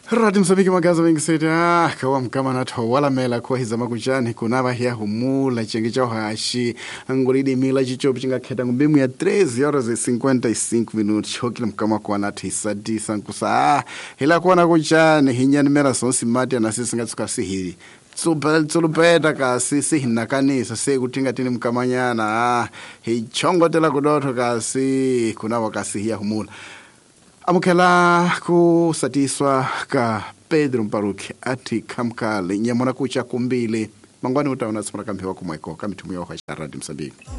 Radio Msambiki magazo mengi sita kawa kama nato wala mela kwa hiza makuchani kunava hiya humula chengi chao hashi nguridi mila chicho pichinga keta ngumbimu ya 3:55 minutos chokila mkama kwa nati sadi sankusa hila kwa na kuchani hinyani mera sonsi mati anasisi ngatsuka sihiri tsulupeta kasi sihina kanisa sekutinga tini mkamanyana hichongo tela kudoto kasi kunava kasi hiya humula amukela kusatiswa ka Pedro Mparuki ati kamkale nyamona kucha kumbili mangwani utaona sipona kampewa kumweko kamitumu ya Radio Msambiki.